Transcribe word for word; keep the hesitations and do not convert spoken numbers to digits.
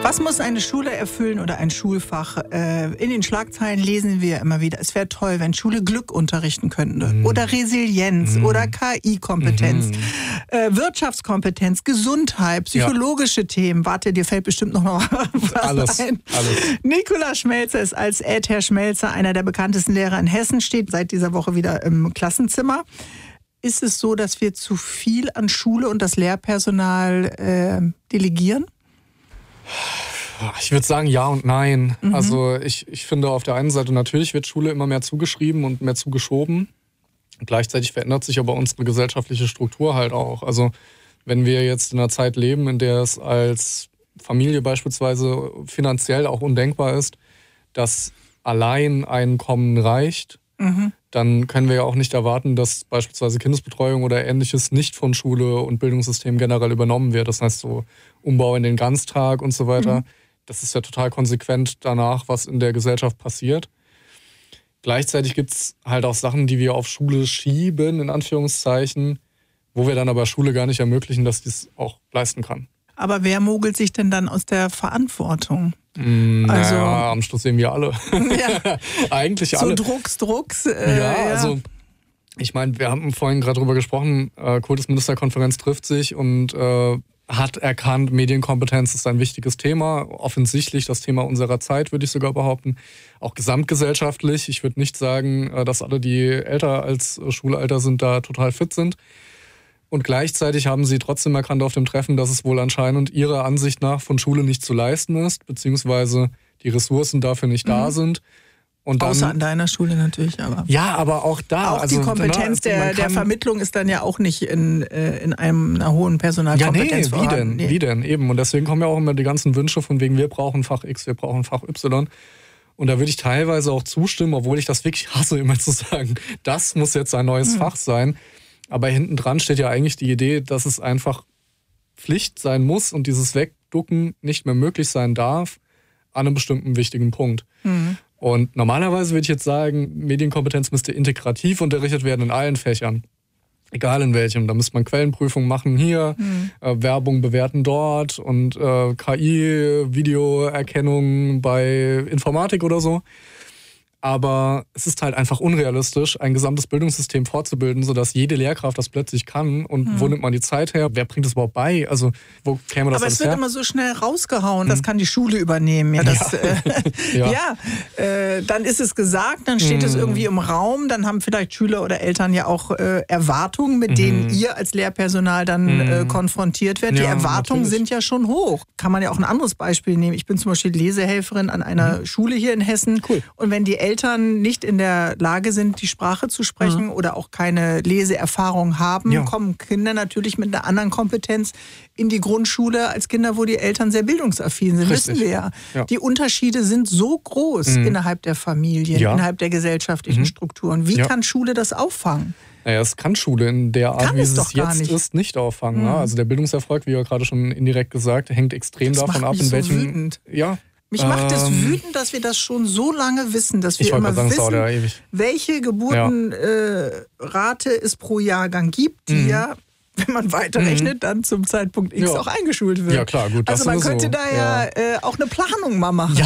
Was muss eine Schule erfüllen oder ein Schulfach? In den Schlagzeilen lesen wir immer wieder, es wäre toll, wenn Schule Glück unterrichten könnte. Mm. Oder Resilienz mm. oder K I-Kompetenz, mm. Wirtschaftskompetenz, Gesundheit, psychologische ja. Themen. Warte, dir fällt bestimmt noch was alles, ein. Alles. Nikola Schmelzer ist als Ed-Herr Schmelzer einer der bekanntesten Lehrer in Hessen, steht seit dieser Woche wieder im Klassenzimmer. Ist es so, dass wir zu viel an Schule und das Lehrpersonal äh, delegieren? Ich würde sagen ja und nein. Mhm. Also ich, ich finde auf der einen Seite natürlich wird Schule immer mehr zugeschrieben und mehr zugeschoben. Gleichzeitig verändert sich aber unsere gesellschaftliche Struktur halt auch. Also wenn wir jetzt in einer Zeit leben, in der es als Familie beispielsweise finanziell auch undenkbar ist, dass allein Einkommen reicht, mhm. dann können wir ja auch nicht erwarten, dass beispielsweise Kindesbetreuung oder Ähnliches nicht von Schule und Bildungssystem generell übernommen wird. Das heißt so Umbau in den Ganztag und so weiter. Mhm. Das ist ja total konsequent danach, was in der Gesellschaft passiert. Gleichzeitig gibt es halt auch Sachen, die wir auf Schule schieben, in Anführungszeichen, wo wir dann aber Schule gar nicht ermöglichen, dass die es auch leisten kann. Aber wer mogelt sich denn dann aus der Verantwortung? Mm, also naja, am Schluss sehen wir alle. Ja. Eigentlich alle. So Drucks, Drucks. Äh, ja, ja, also ich meine, wir haben vorhin gerade drüber gesprochen, äh, Kultusministerkonferenz trifft sich und äh, hat erkannt, Medienkompetenz ist ein wichtiges Thema. Offensichtlich das Thema unserer Zeit, würde ich sogar behaupten. Auch gesamtgesellschaftlich. Ich würde nicht sagen, äh, dass alle, die älter als äh, Schulalter sind, da total fit sind. Und gleichzeitig haben sie trotzdem erkannt auf dem Treffen, dass es wohl anscheinend ihrer Ansicht nach von Schule nicht zu leisten ist, beziehungsweise die Ressourcen dafür nicht mhm. da sind. Und dann, außer an deiner Schule natürlich, aber. Ja, aber auch da. Auch also, die Kompetenz na, der, der Vermittlung ist dann ja auch nicht in, in einem, einer hohen Personalkompetenz ja, nee, wie denn? Nee. Wie denn? Eben. Und deswegen kommen ja auch immer die ganzen Wünsche von wegen, wir brauchen Fach X, wir brauchen Fach Y. Und da würde ich teilweise auch zustimmen, obwohl ich das wirklich hasse, immer zu sagen, das muss jetzt ein neues mhm. Fach sein. Aber hinten dran steht ja eigentlich die Idee, dass es einfach Pflicht sein muss und dieses Wegducken nicht mehr möglich sein darf an einem bestimmten wichtigen Punkt. Mhm. Und normalerweise würde ich jetzt sagen, Medienkompetenz müsste integrativ unterrichtet werden in allen Fächern. Egal in welchem. Da müsste man Quellenprüfung machen hier, mhm. äh, Werbung bewerten dort und äh, K I-Videoerkennung bei Informatik oder so. Aber es ist halt einfach unrealistisch, ein gesamtes Bildungssystem fortzubilden, sodass jede Lehrkraft das plötzlich kann. Und hm. wo nimmt man die Zeit her? Wer bringt das überhaupt bei? Also wo käme das Aber alles es wird her? immer so schnell rausgehauen, das hm. kann die Schule übernehmen. Ja, das, ja. Äh, ja. ja äh, dann ist es gesagt, dann steht hm. es irgendwie im Raum, dann haben vielleicht Schüler oder Eltern ja auch äh, Erwartungen, mit hm. denen ihr als Lehrpersonal dann hm. äh, konfrontiert werdet. Die ja, Erwartungen natürlich. Sind ja schon hoch. Kann man ja auch ein anderes Beispiel nehmen. Ich bin zum Beispiel Lesehelferin an einer hm. Schule hier in Hessen. Cool. Und wenn die Eltern nicht in der Lage sind, die Sprache zu sprechen mhm. oder auch keine Leseerfahrung haben, ja. kommen Kinder natürlich mit einer anderen Kompetenz in die Grundschule als Kinder, wo die Eltern sehr bildungsaffin sind. Richtig. Wissen wir ja. ja. Die Unterschiede sind so groß mhm. innerhalb der Familien, ja. innerhalb der gesellschaftlichen mhm. Strukturen. Wie ja. kann Schule das auffangen? Naja, es kann Schule in der Art, kann wie es, es, es jetzt nicht. ist, nicht auffangen. Mhm. Also der Bildungserfolg, wie ja gerade schon indirekt gesagt, hängt extrem das davon macht ab, mich in so welchem... Wütend. Ja. Mich macht es ähm, wütend, dass wir das schon so lange wissen, dass wir ich immer sagen, wissen, ja ewig. welche Geburtenrate ja. äh, es pro Jahrgang gibt, die mhm. ja, wenn man weiterrechnet, mhm. dann zum Zeitpunkt X ja. auch eingeschult wird. Ja klar, gut. Also das man könnte so. da ja, ja. Äh, auch eine Planung mal machen. Ja,